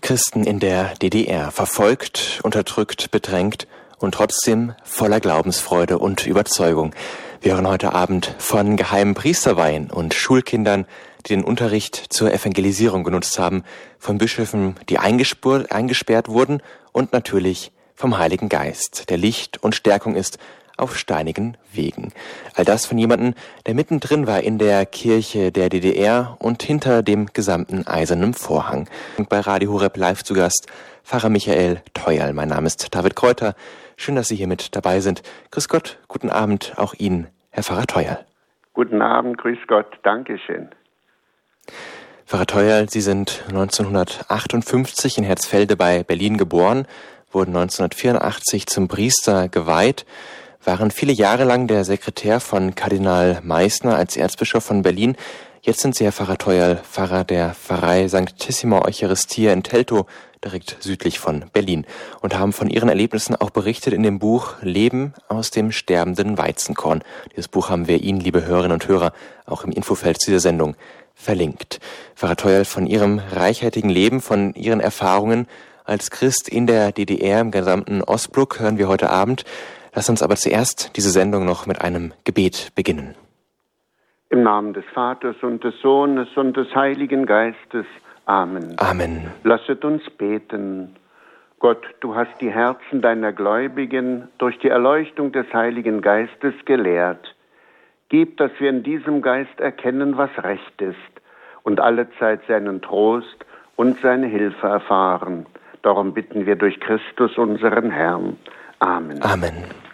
Christen in der DDR, verfolgt, unterdrückt, bedrängt und trotzdem voller Glaubensfreude und Überzeugung. Wir hören heute Abend von geheimen Priesterweihen und Schulkindern, die den Unterricht zur Evangelisierung genutzt haben, von Bischöfen, die eingesperrt wurden und natürlich vom Heiligen Geist, der Licht und Stärkung ist auf steinigen Wegen. All das von jemandem, der mittendrin war in der Kirche der DDR und hinter dem gesamten eisernen Vorhang. Und bei Radio Horeb live zu Gast Pfarrer Michael Theuerl. Mein Name ist David Kräuter. Schön, dass Sie hier mit dabei sind. Grüß Gott, guten Abend auch Ihnen, Herr Pfarrer Theuerl. Guten Abend, grüß Gott, Dankeschön. Pfarrer Theuerl, Sie sind 1958 in Herzfelde bei Berlin geboren, wurden 1984 zum Priester geweiht, waren viele Jahre lang der Sekretär von Kardinal Meissner als Erzbischof von Berlin. Jetzt sind Sie, Herr Pfarrer Theuerl, Pfarrer der Pfarrei Sanctissima Eucharistia in Teltow, direkt südlich von Berlin, und haben von Ihren Erlebnissen auch berichtet in dem Buch Leben aus dem sterbenden Weizenkorn. Dieses Buch haben wir Ihnen, liebe Hörerinnen und Hörer, auch im Infofeld zu dieser Sendung verlinkt. Pfarrer Theuerl, von Ihrem reichhaltigen Leben, von Ihren Erfahrungen als Christ in der DDR im gesamten Ostblock hören wir heute Abend. Lass uns aber zuerst diese Sendung noch mit einem Gebet beginnen. Im Namen des Vaters und des Sohnes und des Heiligen Geistes. Amen. Amen. Lasset uns beten. Gott, du hast die Herzen deiner Gläubigen durch die Erleuchtung des Heiligen Geistes gelehrt. Gib, dass wir in diesem Geist erkennen, was recht ist und allezeit seinen Trost und seine Hilfe erfahren. Darum bitten wir durch Christus, unseren Herrn. Amen. Amen.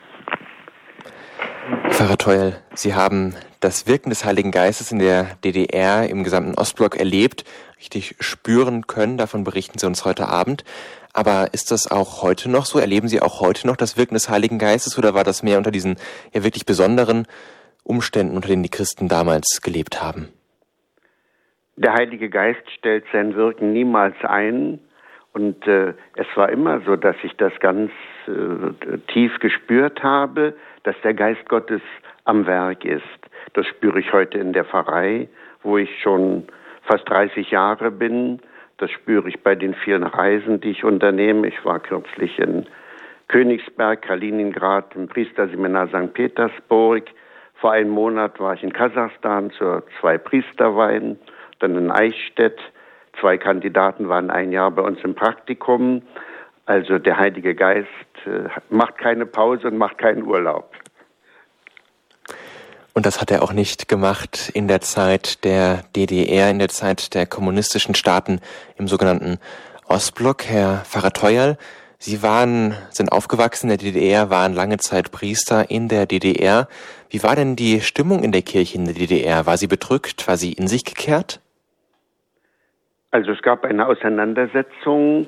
Pfarrer Theuerl, Sie haben das Wirken des Heiligen Geistes in der DDR, im gesamten Ostblock erlebt, richtig spüren können. Davon berichten Sie uns heute Abend. Aber ist das auch heute noch so? Erleben Sie auch heute noch das Wirken des Heiligen Geistes oder war das mehr unter diesen ja wirklich besonderen Umständen, unter denen die Christen damals gelebt haben? Der Heilige Geist stellt sein Wirken niemals ein. Und es war immer so, dass ich das ganz tief gespürt habe, dass der Geist Gottes am Werk ist. Das spüre ich heute in der Pfarrei, wo ich schon fast 30 Jahre bin. Das spüre ich bei den vielen Reisen, die ich unternehme. Ich war kürzlich in Königsberg, Kaliningrad, im Priesterseminar St. Petersburg. Vor einem Monat war ich in Kasachstan zu 2 Priesterweihen, dann in Eichstätt. 2 Kandidaten waren ein Jahr bei uns im Praktikum. Also der Heilige Geist macht keine Pause und macht keinen Urlaub. Und das hat er auch nicht gemacht in der Zeit der DDR, in der Zeit der kommunistischen Staaten im sogenannten Ostblock. Herr Pfarrer Theuerl, Sie sind aufgewachsen in der DDR, waren lange Zeit Priester in der DDR. Wie war denn die Stimmung in der Kirche in der DDR? War sie bedrückt? War sie in sich gekehrt? Also es gab eine Auseinandersetzung.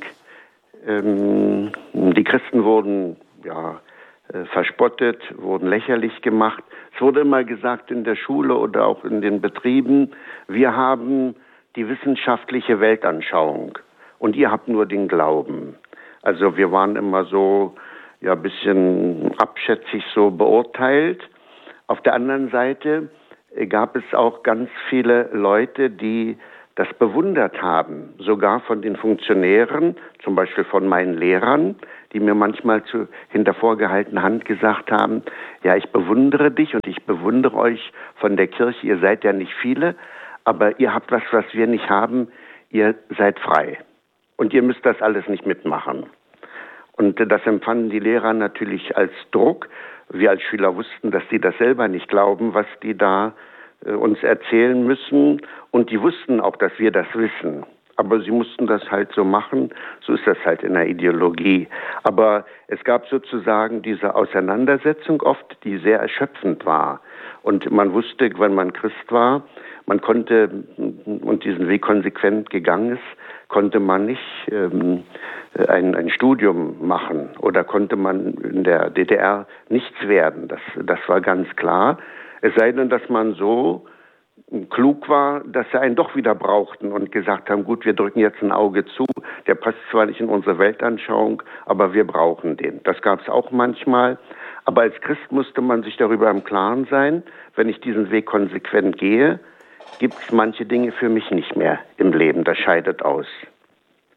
Die Christen wurden verspottet, wurden lächerlich gemacht. Es wurde immer gesagt in der Schule oder auch in den Betrieben, wir haben die wissenschaftliche Weltanschauung und ihr habt nur den Glauben. Also wir waren immer so ein bisschen abschätzig so beurteilt. Auf der anderen Seite gab es auch ganz viele Leute, die das bewundert haben, sogar von den Funktionären, zum Beispiel von meinen Lehrern, die mir manchmal hinter vorgehaltener Hand gesagt haben, ja, ich bewundere dich und ich bewundere euch von der Kirche, ihr seid ja nicht viele, aber ihr habt was wir nicht haben, ihr seid frei und ihr müsst das alles nicht mitmachen. Und das empfanden die Lehrer natürlich als Druck. Wir als Schüler wussten, dass sie das selber nicht glauben, was die da uns erzählen müssen, und die wussten auch, dass wir das wissen. Aber sie mussten das halt so machen, so ist das halt in der Ideologie. Aber es gab sozusagen diese Auseinandersetzung oft, die sehr erschöpfend war. Und man wusste, wenn man Christ war, man konnte, und diesen Weg konsequent gegangen ist, konnte man nicht ein Studium machen oder konnte man in der DDR nichts werden. Das war ganz klar. Es sei denn, dass man so klug war, dass sie einen doch wieder brauchten und gesagt haben, gut, wir drücken jetzt ein Auge zu, der passt zwar nicht in unsere Weltanschauung, aber wir brauchen den. Das gab es auch manchmal. Aber als Christ musste man sich darüber im Klaren sein, wenn ich diesen Weg konsequent gehe, gibt es manche Dinge für mich nicht mehr im Leben. Das scheidet aus.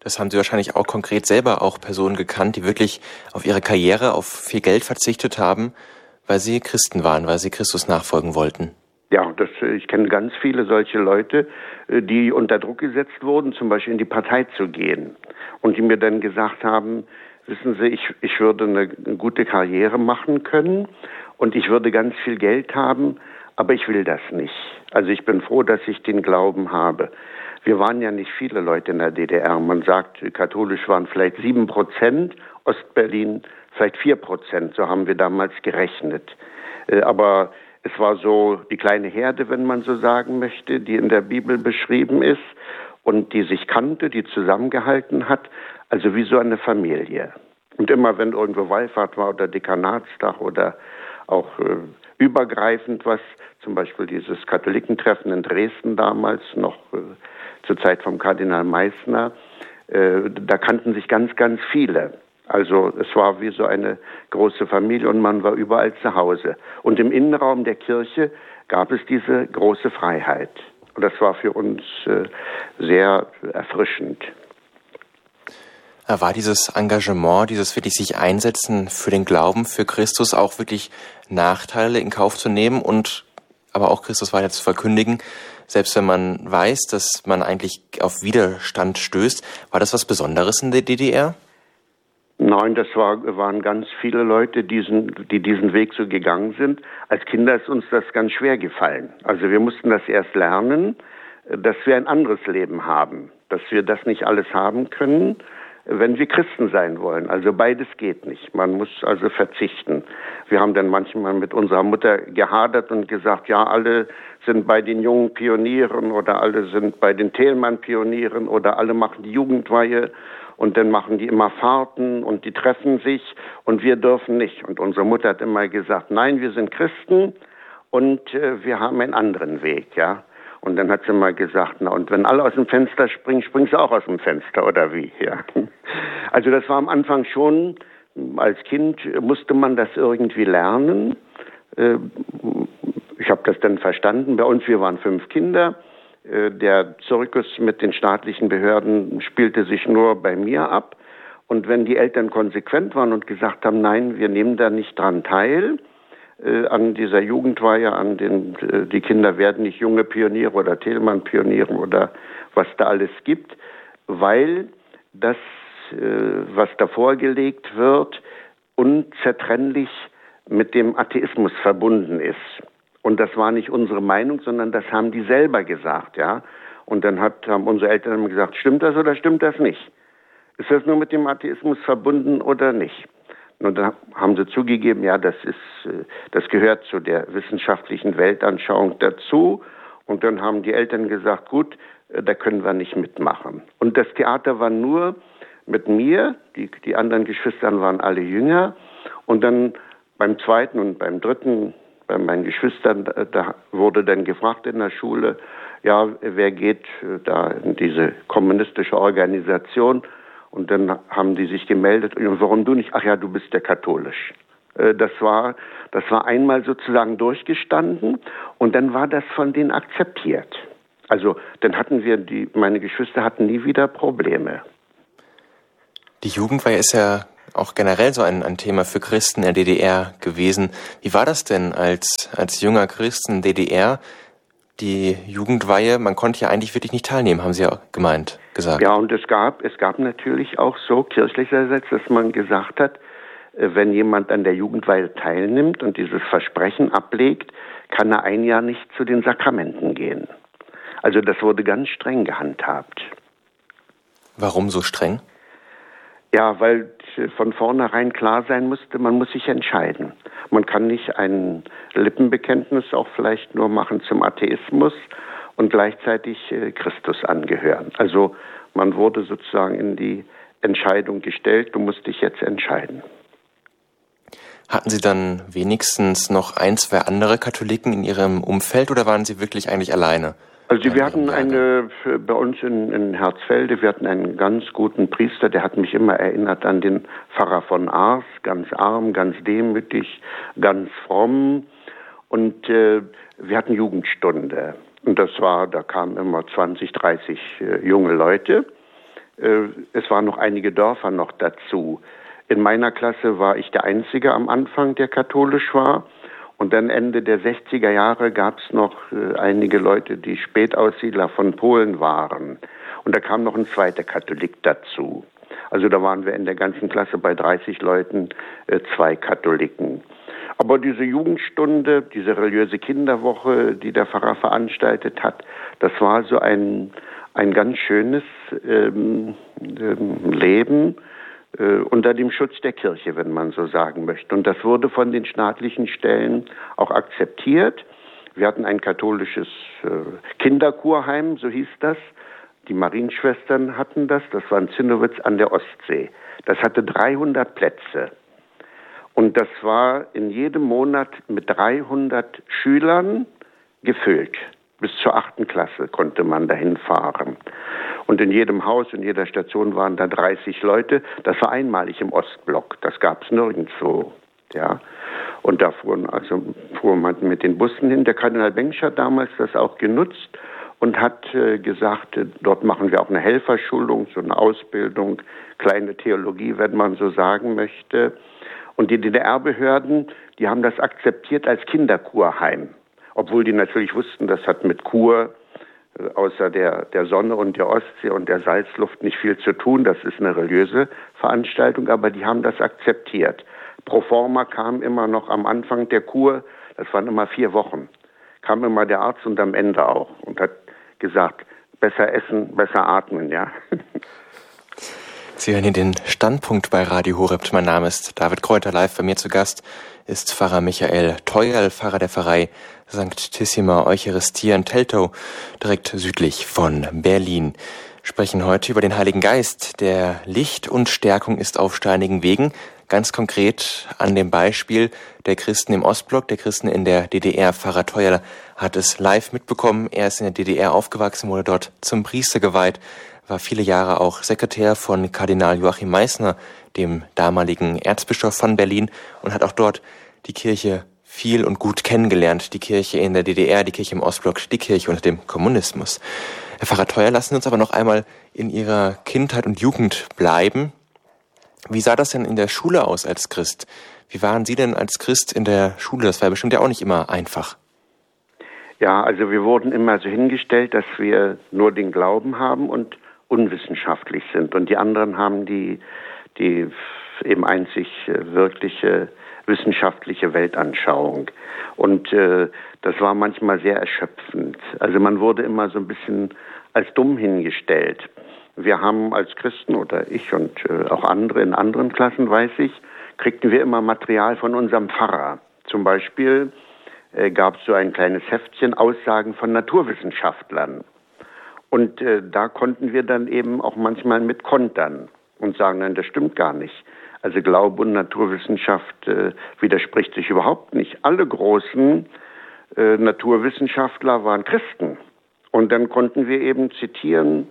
Das haben Sie wahrscheinlich auch konkret selber auch Personen gekannt, die wirklich auf ihre Karriere, auf viel Geld verzichtet haben, weil sie Christen waren, weil sie Christus nachfolgen wollten. Ja, ich kenne ganz viele solche Leute, die unter Druck gesetzt wurden, zum Beispiel in die Partei zu gehen. Und die mir dann gesagt haben, wissen Sie, ich würde eine gute Karriere machen können und ich würde ganz viel Geld haben, aber ich will das nicht. Also ich bin froh, dass ich den Glauben habe. Wir waren ja nicht viele Leute in der DDR. Man sagt, katholisch waren vielleicht 7%, Ostberlin vielleicht 4%. So haben wir damals gerechnet. Aber es war so die kleine Herde, wenn man so sagen möchte, die in der Bibel beschrieben ist und die sich kannte, die zusammengehalten hat, also wie so eine Familie. Und immer wenn irgendwo Wallfahrt war oder Dekanatstag oder auch übergreifend was, zum Beispiel dieses Katholikentreffen in Dresden damals, noch zur Zeit vom Kardinal Meissner, da kannten sich ganz, ganz viele. Also es war wie so eine große Familie und man war überall zu Hause. Und im Innenraum der Kirche gab es diese große Freiheit. Und das war für uns sehr erfrischend. War dieses Engagement, dieses wirklich sich einsetzen für den Glauben, für Christus auch wirklich Nachteile in Kauf zu nehmen und aber auch Christus weiter zu verkündigen, selbst wenn man weiß, dass man eigentlich auf Widerstand stößt? War das was Besonderes in der DDR? Nein, das waren ganz viele Leute, die diesen Weg so gegangen sind. Als Kinder ist uns das ganz schwer gefallen. Also wir mussten das erst lernen, dass wir ein anderes Leben haben, dass wir das nicht alles haben können, wenn wir Christen sein wollen. Also beides geht nicht. Man muss also verzichten. Wir haben dann manchmal mit unserer Mutter gehadert und gesagt, ja, alle sind bei den jungen Pionieren oder alle sind bei den Thälmann-Pionieren oder alle machen die Jugendweihe. Und dann machen die immer Fahrten und die treffen sich und wir dürfen nicht. Und unsere Mutter hat immer gesagt, nein, wir sind Christen und wir haben einen anderen Weg, ja. Und dann hat sie mal gesagt, na und wenn alle aus dem Fenster springen, springst du auch aus dem Fenster oder wie, ja. Also das war am Anfang schon, als Kind musste man das irgendwie lernen. Ich habe das dann verstanden. Bei uns, wir waren 5 Kinder. Der Zirkus mit den staatlichen Behörden spielte sich nur bei mir ab. Und wenn die Eltern konsequent waren und gesagt haben, nein, wir nehmen da nicht dran teil, an dieser Jugendweihe, die Kinder werden nicht junge Pioniere oder Thälmann-Pioniere oder was da alles gibt, weil das, was da vorgelegt wird, unzertrennlich mit dem Atheismus verbunden ist. Und das war nicht unsere Meinung, sondern das haben die selber gesagt, ja. Und dann haben unsere Eltern gesagt, stimmt das oder stimmt das nicht? Ist das nur mit dem Atheismus verbunden oder nicht? Und dann haben sie zugegeben, ja, das gehört zu der wissenschaftlichen Weltanschauung dazu. Und dann haben die Eltern gesagt, gut, da können wir nicht mitmachen. Und das Theater war nur mit mir, die anderen Geschwister waren alle jünger. Und dann beim zweiten und beim dritten, bei meinen Geschwistern, da wurde dann gefragt in der Schule, ja, wer geht da in diese kommunistische Organisation? Und dann haben die sich gemeldet, warum du nicht? Ach ja, du bist ja katholisch. Das war einmal sozusagen durchgestanden und dann war das von denen akzeptiert. Also dann hatten meine Geschwister hatten nie wieder Probleme. Die Jugendweihe ist ja auch generell so ein Thema für Christen in der DDR gewesen. Wie war das denn als junger Christ in der DDR? Die Jugendweihe, man konnte ja eigentlich wirklich nicht teilnehmen, haben Sie ja gesagt. Ja, und es gab natürlich auch so kirchlicherseits, dass man gesagt hat, wenn jemand an der Jugendweihe teilnimmt und dieses Versprechen ablegt, kann er ein Jahr nicht zu den Sakramenten gehen. Also das wurde ganz streng gehandhabt. Warum so streng? Ja, weil von vornherein klar sein musste, man muss sich entscheiden. Man kann nicht ein Lippenbekenntnis auch vielleicht nur machen zum Atheismus und gleichzeitig Christus angehören. Also man wurde sozusagen in die Entscheidung gestellt, du musst dich jetzt entscheiden. Hatten Sie dann wenigstens noch 1, 2 andere Katholiken in Ihrem Umfeld oder waren Sie wirklich eigentlich alleine? Also wir hatten bei uns in Herzfelde, wir hatten einen ganz guten Priester, der hat mich immer erinnert an den Pfarrer von Ars, ganz arm, ganz demütig, ganz fromm. Und wir hatten Jugendstunde. Und da kamen immer 20, 30 junge Leute. Es waren noch einige Dörfer noch dazu. In meiner Klasse war ich der Einzige am Anfang, der katholisch war. Und dann Ende der 60er Jahre gab es noch einige Leute, die Spätaussiedler von Polen waren. Und da kam noch ein zweiter Katholik dazu. Also da waren wir in der ganzen Klasse bei 30 Leuten, 2 Katholiken. Aber diese Jugendstunde, diese religiöse Kinderwoche, die der Pfarrer veranstaltet hat, das war so ein ganz schönes Leben unter dem Schutz der Kirche, wenn man so sagen möchte. Und das wurde von den staatlichen Stellen auch akzeptiert. Wir hatten ein katholisches Kinderkurheim, so hieß das. Die Marienschwestern hatten das. Das war in Zinnowitz an der Ostsee. Das hatte 300 Plätze. Und das war in jedem Monat mit 300 Schülern gefüllt. Bis zur 8. Klasse konnte man dahin fahren. Und in jedem Haus, in jeder Station waren da 30 Leute. Das war einmalig im Ostblock. Das gab es nirgendwo. Ja. Und da fuhr man mit den Bussen hin. Der Kardinal Bengsch hat damals das auch genutzt und hat gesagt, dort machen wir auch eine Helferschulung, so eine Ausbildung, kleine Theologie, wenn man so sagen möchte. Und die DDR-Behörden, die haben das akzeptiert als Kinderkurheim. Obwohl die natürlich wussten, das hat mit Kur außer der Sonne und der Ostsee und der Salzluft nicht viel zu tun. Das ist eine religiöse Veranstaltung, aber die haben das akzeptiert. Pro forma kam immer noch am Anfang der Kur, das waren immer 4 Wochen, kam immer der Arzt und am Ende auch und hat gesagt, besser essen, besser atmen, ja. Sie hören hier den Standpunkt bei Radio Horeb. Mein Name ist David Kräuter. Live bei mir zu Gast ist Pfarrer Michael Theuerl, Pfarrer der Pfarrei Sanktissima Eucharistia in Teltow, direkt südlich von Berlin. Wir sprechen heute über den Heiligen Geist, der Licht und Stärkung ist auf steinigen Wegen. Ganz konkret an dem Beispiel der Christen im Ostblock, der Christen in der DDR. Pfarrer Theuerl hat es live mitbekommen. Er ist in der DDR aufgewachsen, wurde dort zum Priester geweiht, war viele Jahre auch Sekretär von Kardinal Joachim Meissner, dem damaligen Erzbischof von Berlin, und hat auch dort die Kirche viel und gut kennengelernt. Die Kirche in der DDR, die Kirche im Ostblock, die Kirche unter dem Kommunismus. Herr Pfarrer Theuerl, lassen Sie uns aber noch einmal in Ihrer Kindheit und Jugend bleiben. Wie sah das denn in der Schule aus als Christ? Wie waren Sie denn als Christ in der Schule? Das war bestimmt ja auch nicht immer einfach. Ja, also wir wurden immer so hingestellt, dass wir nur den Glauben haben und unwissenschaftlich sind. Und die anderen haben die eben einzig wirkliche wissenschaftliche Weltanschauung. Und das war manchmal sehr erschöpfend. Also man wurde immer so ein bisschen als dumm hingestellt. Wir haben als Christen oder ich und auch andere in anderen Klassen, weiß ich, kriegten wir immer Material von unserem Pfarrer. Zum Beispiel gab es so ein kleines Heftchen, Aussagen von Naturwissenschaftlern. Und da konnten wir dann eben auch manchmal mit kontern und sagen, nein, das stimmt gar nicht. Also Glaube und Naturwissenschaft widerspricht sich überhaupt nicht. Alle großen Naturwissenschaftler waren Christen. Und dann konnten wir eben zitieren,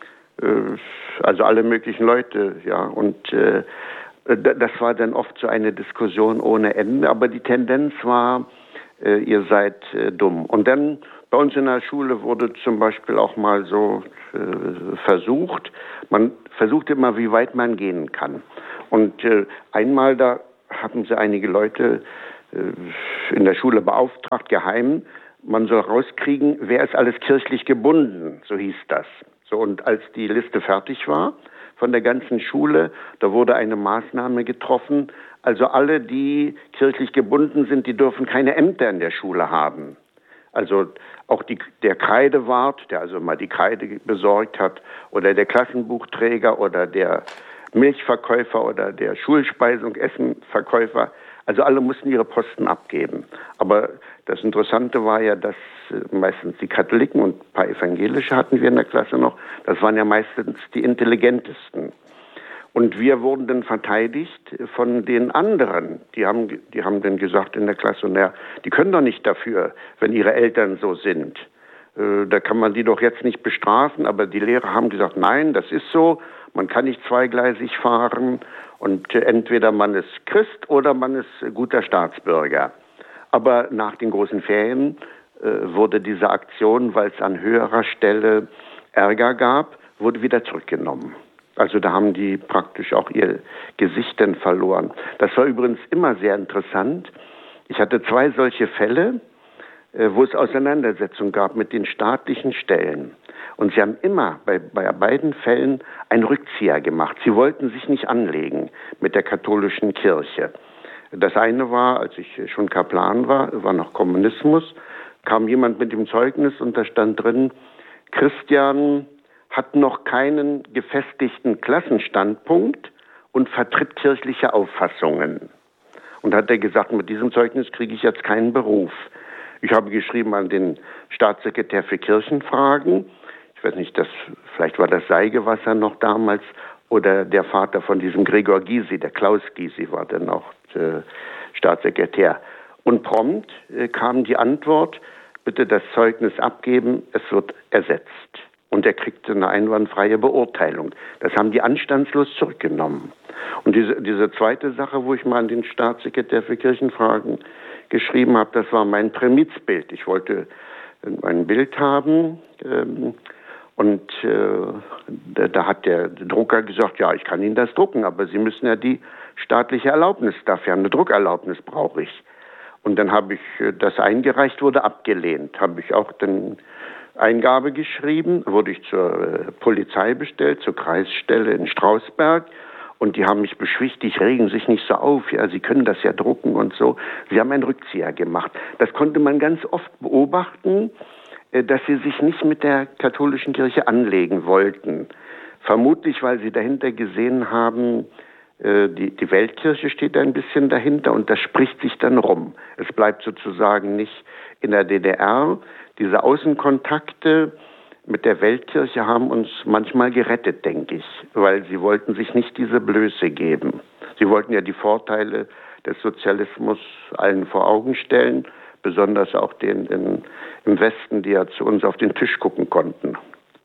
also alle möglichen Leute, ja. Und das war dann oft so eine Diskussion ohne Ende. Aber die Tendenz war, ihr seid dumm. Und dann bei uns in der Schule wurde zum Beispiel auch mal so versucht, man versuchte immer, wie weit man gehen kann. Und einmal da haben sie einige Leute in der Schule beauftragt, geheim, man soll rauskriegen, wer ist alles kirchlich gebunden, so hieß das. So, und als die Liste fertig war von der ganzen Schule, da wurde eine Maßnahme getroffen, also alle, die kirchlich gebunden sind, die dürfen keine Ämter in der Schule haben. Also auch der Kreidewart, der also mal die Kreide besorgt hat, oder der Klassenbuchträger oder der Milchverkäufer oder der Schulspeisung, Essenverkäufer, also alle mussten ihre Posten abgeben. Aber das Interessante war ja, dass meistens die Katholiken und ein paar Evangelische hatten wir in der Klasse noch, das waren ja meistens die intelligentesten. Und wir wurden dann verteidigt von den anderen. Die haben dann gesagt in der Klasse, naja, die können doch nicht dafür, wenn ihre Eltern so sind. Da kann man die doch jetzt nicht bestrafen. Aber die Lehrer haben gesagt, nein, das ist so. Man kann nicht zweigleisig fahren. Und entweder man ist Christ oder man ist guter Staatsbürger. Aber nach den großen Ferien wurde diese Aktion, weil es an höherer Stelle Ärger gab, wurde wieder zurückgenommen. Also da haben die praktisch auch ihr Gesicht dann verloren. Das war übrigens immer sehr interessant. Ich hatte 2 solche Fälle, wo es Auseinandersetzungen gab mit den staatlichen Stellen. Und sie haben immer bei beiden Fällen einen Rückzieher gemacht. Sie wollten sich nicht anlegen mit der katholischen Kirche. Das eine war, als ich schon Kaplan war noch Kommunismus, kam jemand mit dem Zeugnis und da stand drin, Christian hat noch keinen gefestigten Klassenstandpunkt und vertritt kirchliche Auffassungen. Und hat er gesagt, mit diesem Zeugnis kriege ich jetzt keinen Beruf. Ich habe geschrieben an den Staatssekretär für Kirchenfragen. Ich weiß nicht, vielleicht war das Seigewasser noch damals oder der Vater von diesem Gregor Gysi, der Klaus Gysi war dann auch Staatssekretär. Und prompt kam die Antwort, bitte das Zeugnis abgeben, es wird ersetzt. Und er kriegte eine einwandfreie Beurteilung. Das haben die anstandslos zurückgenommen. Und diese zweite Sache, wo ich mal an den Staatssekretär für Kirchenfragen geschrieben habe, das war mein Prämizbild. Ich wollte ein Bild haben und da hat der Drucker gesagt, ja, ich kann Ihnen das drucken, aber Sie müssen ja die staatliche Erlaubnis dafür haben. Eine Druckerlaubnis brauche ich. Und dann habe ich das eingereicht, wurde abgelehnt. Habe ich auch dann Eingabe geschrieben, wurde ich zur Polizei bestellt, zur Kreisstelle in Strausberg. Und die haben mich beschwichtigt, regen sich nicht so auf, ja, Sie können das ja drucken und so. Sie haben einen Rückzieher gemacht. Das konnte man ganz oft beobachten, dass sie sich nicht mit der katholischen Kirche anlegen wollten. Vermutlich, weil sie dahinter gesehen haben, die Weltkirche steht ein bisschen dahinter und das spricht sich dann rum. Es bleibt sozusagen nicht in der DDR. Diese Außenkontakte mit der Weltkirche haben uns manchmal gerettet, denke ich, weil sie wollten sich nicht diese Blöße geben. Sie wollten ja die Vorteile des Sozialismus allen vor Augen stellen, besonders auch denen im Westen, die ja zu uns auf den Tisch gucken konnten.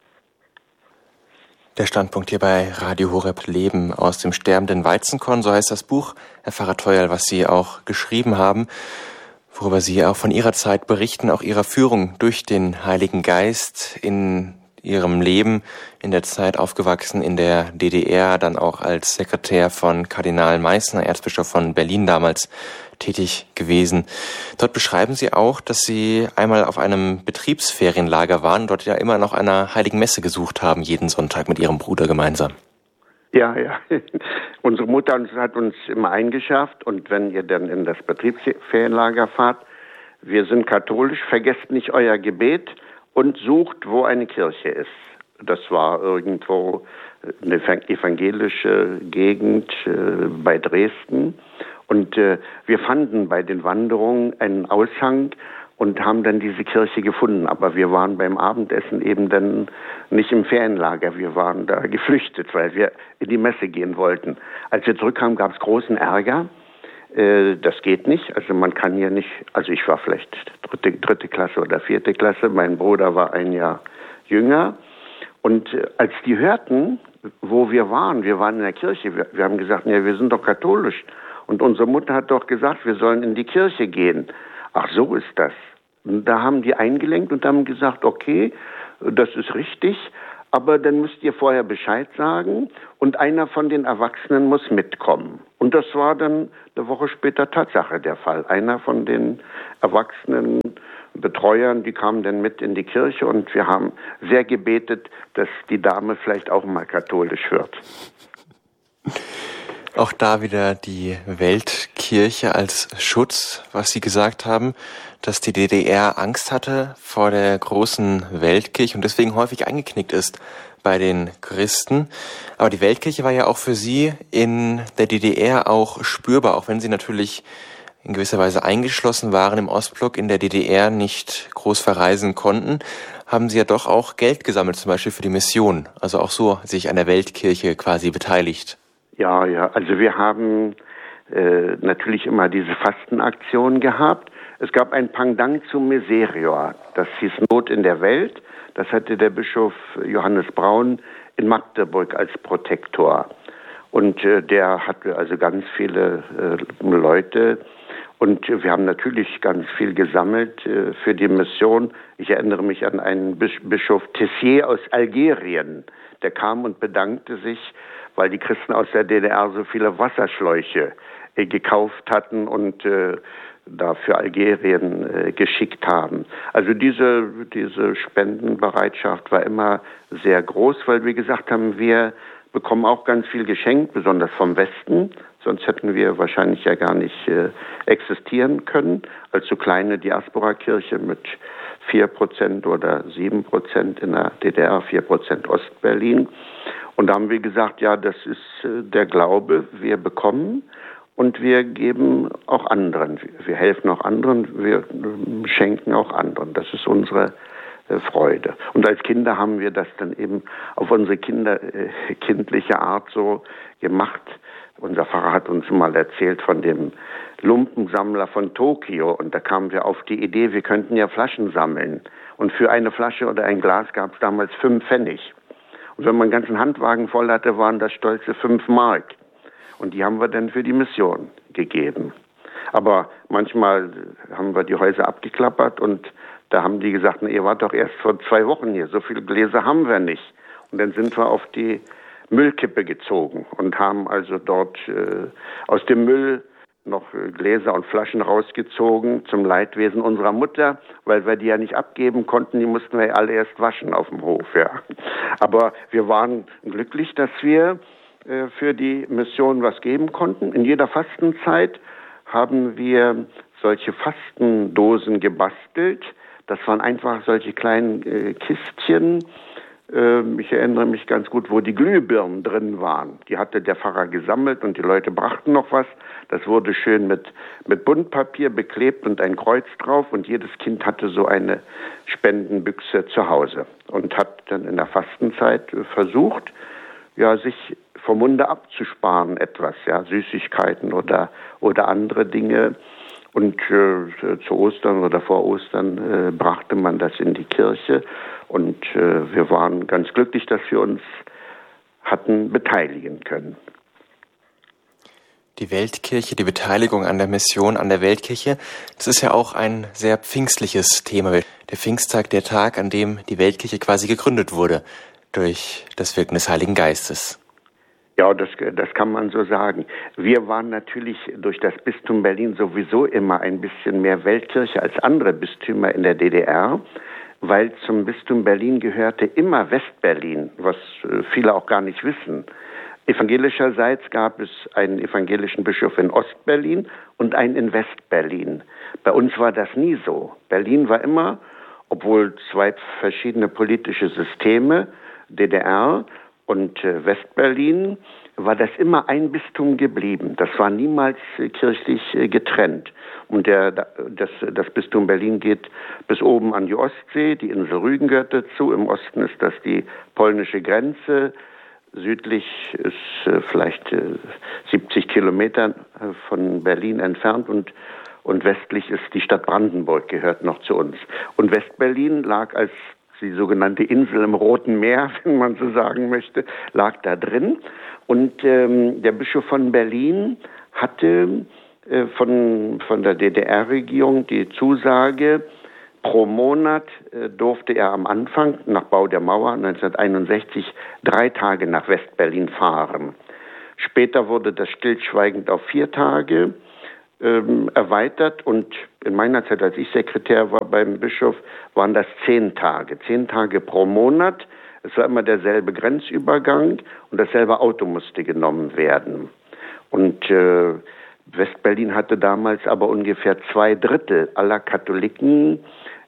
Der Standpunkt hier bei Radio Horeb Leben aus dem sterbenden Weizenkorn, so heißt das Buch, Herr Pfarrer Theuerl, was Sie auch geschrieben haben, worüber Sie auch von Ihrer Zeit berichten, auch Ihrer Führung durch den Heiligen Geist in Ihrem Leben, in der Zeit aufgewachsen in der DDR, dann auch als Sekretär von Kardinal Meissner, Erzbischof von Berlin damals, tätig gewesen. Dort beschreiben Sie auch, dass Sie einmal auf einem Betriebsferienlager waren, dort ja immer noch einer Heiligen Messe gesucht haben, jeden Sonntag mit Ihrem Bruder gemeinsam. Ja. Unsere Mutter hat uns immer eingeschärft und wenn ihr dann in das Betriebsferienlager fahrt, wir sind katholisch, vergesst nicht euer Gebet und sucht, wo eine Kirche ist. Das war irgendwo eine evangelische Gegend bei Dresden. Und wir fanden bei den Wanderungen einen Aushang und haben dann diese Kirche gefunden. Aber wir waren beim Abendessen eben dann nicht im Ferienlager. Wir waren da geflüchtet, weil wir in die Messe gehen wollten. Als wir zurückkamen, gab es großen Ärger. Das geht nicht. Also man kann hier nicht, also ich war vielleicht dritte Klasse oder 4. Klasse. Mein Bruder war ein Jahr jünger. Und als die hörten, wo wir waren in der Kirche, wir haben gesagt, ja, wir sind doch katholisch. Und unsere Mutter hat doch gesagt, wir sollen in die Kirche gehen. Ach, so ist das. Und da haben die eingelenkt und haben gesagt, okay, das ist richtig, aber dann müsst ihr vorher Bescheid sagen und einer von den Erwachsenen muss mitkommen. Und das war dann eine Woche später Tatsache der Fall. Einer von den erwachsenen Betreuern, die kamen dann mit in die Kirche und wir haben sehr gebetet, dass die Dame vielleicht auch mal katholisch wird. Auch da wieder die Weltkirche als Schutz, was Sie gesagt haben, dass die DDR Angst hatte vor der großen Weltkirche und deswegen häufig eingeknickt ist bei den Christen. Aber die Weltkirche war ja auch für Sie in der DDR auch spürbar, auch wenn Sie natürlich in gewisser Weise eingeschlossen waren im Ostblock, in der DDR nicht groß verreisen konnten, haben Sie ja doch auch Geld gesammelt, zum Beispiel für die Mission. Also auch so sich an der Weltkirche quasi beteiligt. Ja, also wir haben natürlich immer diese Fastenaktion gehabt. Es gab ein Pendant zum Miserior, das hieß Not in der Welt. Das hatte der Bischof Johannes Braun in Magdeburg als Protektor. Und der hatte also ganz viele Leute. Und wir haben natürlich ganz viel gesammelt für die Mission. Ich erinnere mich an einen Bischof Tessier aus Algerien. Der kam und bedankte sich, weil die Christen aus der DDR so viele Wasserschläuche gekauft hatten und da für Algerien geschickt haben. Also diese Spendenbereitschaft war immer sehr groß, weil wir gesagt haben, wir bekommen auch ganz viel geschenkt, besonders vom Westen. Sonst hätten wir wahrscheinlich ja gar nicht existieren können. Als so kleine Diaspora-Kirche mit 4% oder 7% in der DDR, 4% Ostberlin. Und da haben wir gesagt, ja, das ist der Glaube, wir bekommen und wir geben auch anderen. Wir helfen auch anderen, wir schenken auch anderen. Das ist unsere Freude. Und als Kinder haben wir das dann eben auf unsere kindliche Art so gemacht. Unser Pfarrer hat uns mal erzählt von dem Lumpensammler von Tokio und da kamen wir auf die Idee, wir könnten ja Flaschen sammeln. Und für eine Flasche oder ein Glas gab es damals 5 Pfennig. Und wenn man einen ganzen Handwagen voll hatte, waren das stolze 5 Mark. Und die haben wir dann für die Mission gegeben. Aber manchmal haben wir die Häuser abgeklappert und da haben die gesagt, ihr wart doch erst vor 2 Wochen hier, so viele Gläser haben wir nicht. Und dann sind wir auf die Müllkippe gezogen und haben also dort aus dem Müll noch Gläser und Flaschen rausgezogen zum Leidwesen unserer Mutter, weil wir die ja nicht abgeben konnten, die mussten wir ja alle erst waschen auf dem Hof. Ja. Aber wir waren glücklich, dass wir für die Mission was geben konnten. In jeder Fastenzeit haben wir solche Fastendosen gebastelt. Das waren einfach solche kleinen Kistchen. Ich erinnere mich ganz gut, wo die Glühbirnen drin waren. Die hatte der Pfarrer gesammelt und die Leute brachten noch was. Das wurde schön mit Buntpapier beklebt und ein Kreuz drauf und jedes Kind hatte so eine Spendenbüchse zu Hause und hat dann in der Fastenzeit versucht, ja, sich vom Munde abzusparen etwas, ja, Süßigkeiten oder andere Dinge. Und zu Ostern oder vor Ostern brachte man das in die Kirche und wir waren ganz glücklich, dass wir uns hatten beteiligen können. Die Weltkirche, die Beteiligung an der Mission, an der Weltkirche, das ist ja auch ein sehr pfingstliches Thema. Der Pfingsttag, der Tag, an dem die Weltkirche quasi gegründet wurde durch das Wirken des Heiligen Geistes. Ja, das kann man so sagen. Wir waren natürlich durch das Bistum Berlin sowieso immer ein bisschen mehr Weltkirche als andere Bistümer in der DDR, weil zum Bistum Berlin gehörte immer Westberlin, was viele auch gar nicht wissen. Evangelischerseits gab es einen evangelischen Bischof in Ostberlin und einen in Westberlin. Bei uns war das nie so. Berlin war immer, obwohl 2 verschiedene politische Systeme, DDR und Westberlin, war das immer ein Bistum geblieben. Das war niemals kirchlich getrennt. Und das Bistum Berlin geht bis oben an die Ostsee, die Insel Rügen gehört dazu. Im Osten ist das die polnische Grenze. Südlich ist vielleicht 70 Kilometer von Berlin entfernt und westlich ist die Stadt Brandenburg, gehört noch zu uns. Und Westberlin lag als die sogenannte Insel im Roten Meer, wenn man so sagen möchte, lag da drin. Und der Bischof von Berlin hatte von der DDR-Regierung die Zusage, pro Monat durfte er am Anfang, nach Bau der Mauer 1961, 3 Tage nach Westberlin fahren. Später wurde das stillschweigend auf 4 Tage erweitert und in meiner Zeit, als ich Sekretär war beim Bischof, waren das 10 Tage. 10 Tage pro Monat. Es war immer derselbe Grenzübergang und dasselbe Auto musste genommen werden. Und Westberlin hatte damals aber ungefähr 2/3 aller Katholiken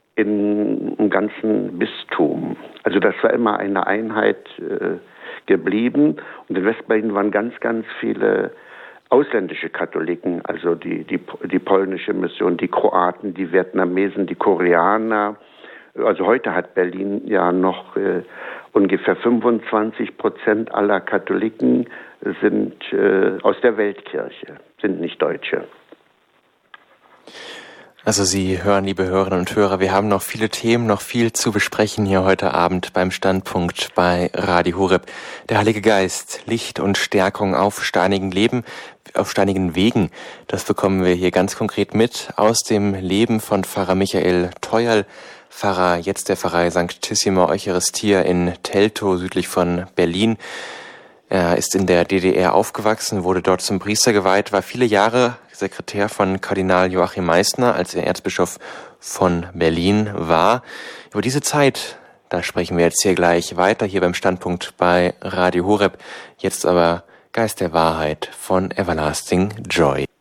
im ganzen Bistum. Also das war immer eine Einheit geblieben. Und in Westberlin waren ganz, ganz viele ausländische Katholiken, also die polnische Mission, die Kroaten, die Vietnamesen, die Koreaner. Also heute hat Berlin ja noch ungefähr 25% aller Katholiken sind aus der Weltkirche, sind nicht Deutsche. Also Sie hören, liebe Hörerinnen und Hörer, wir haben noch viele Themen, noch viel zu besprechen hier heute Abend beim Standpunkt bei Radio Horeb. Der Heilige Geist, Licht und Stärkung auf steinigen Wegen. Das bekommen wir hier ganz konkret mit aus dem Leben von Pfarrer Michael Theuerl, Pfarrer jetzt der Pfarrei Sanctissima Eucharistia in Teltow, südlich von Berlin. Er ist in der DDR aufgewachsen, wurde dort zum Priester geweiht, war viele Jahre Sekretär von Kardinal Joachim Meissner, als er Erzbischof von Berlin war. Über diese Zeit, da sprechen wir jetzt hier gleich weiter, hier beim Standpunkt bei Radio Horeb. Jetzt aber Geist der Wahrheit von Everlasting Joy.